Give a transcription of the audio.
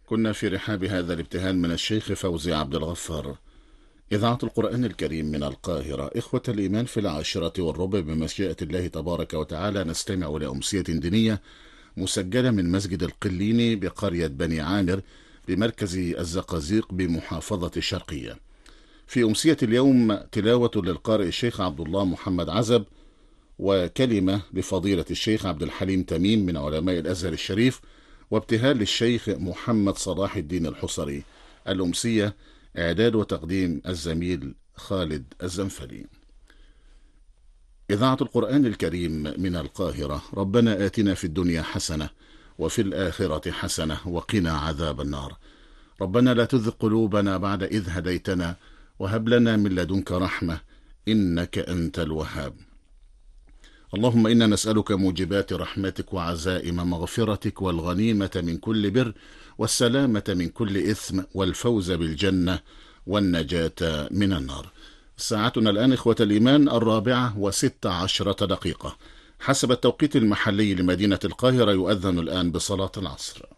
كنا في رحاب هذا الابتهال من الشيخ فوزي عبد الغفار. إذاعة القرآن الكريم من القاهرة. إخوة الإيمان، في 10:15 بمشيئة الله تبارك وتعالى نستمع لأمسية دينية مسجلة من مسجد القليني بقرية بني عامر بمركز الزقازيق بمحافظة الشرقية. في أمسية اليوم تلاوة للقارئ الشيخ عبد الله محمد عزب، وكلمة لفضيلة الشيخ عبد الحليم تميم من علماء الأزهر الشريف، وابتهال للشيخ محمد صلاح الدين الحصري. الأمسية إعداد وتقديم الزميل خالد الزنفلي. إذاعة القرآن الكريم من القاهرة. ربنا آتنا في الدنيا حسنة وفي الآخرة حسنة وقنا عذاب النار. ربنا لا تزغ قلوبنا بعد إذ هديتنا وهب لنا من لدنك رحمة إنك أنت الوهاب. اللهم إنا نسألك موجبات رحمتك وعزائم مغفرتك والغنيمة من كل بر والسلامة من كل إثم والفوز بالجنة والنجاة من النار. ساعتنا الآن إخوة الإيمان 4:16 حسب التوقيت المحلي لمدينة القاهرة. يؤذن الآن بصلاة العصر.